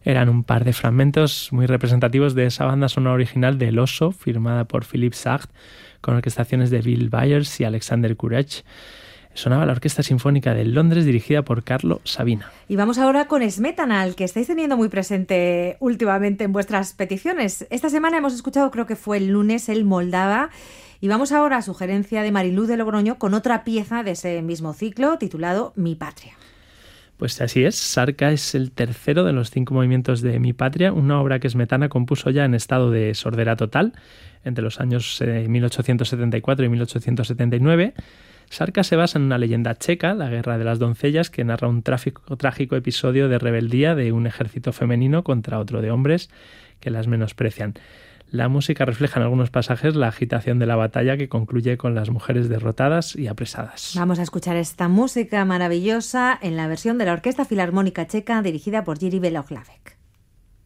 Eran un par de fragmentos muy representativos de esa banda sonora original de El Oso, firmada por Philippe Sard, con orquestaciones de Bill Byers y Alexander Courage. Sonaba la Orquesta Sinfónica de Londres, dirigida por Carlo Sabina. Y vamos ahora con Smetana, al que estáis teniendo muy presente últimamente en vuestras peticiones. Esta semana hemos escuchado, creo que fue el lunes, el Moldava. Y vamos ahora a sugerencia de Marilú de Logroño con otra pieza de ese mismo ciclo, titulado Mi Patria. Pues así es, Sarka es el tercero de los 5 movimientos de Mi Patria, una obra que Smetana compuso ya en estado de sordera total, entre los años 1874 y 1879. Sarka se basa en una leyenda checa, la Guerra de las Doncellas, que narra un trágico episodio de rebeldía de un ejército femenino contra otro de hombres que las menosprecian. La música refleja en algunos pasajes la agitación de la batalla, que concluye con las mujeres derrotadas y apresadas. Vamos a escuchar esta música maravillosa en la versión de la Orquesta Filarmónica Checa dirigida por Jiří Belohlavek.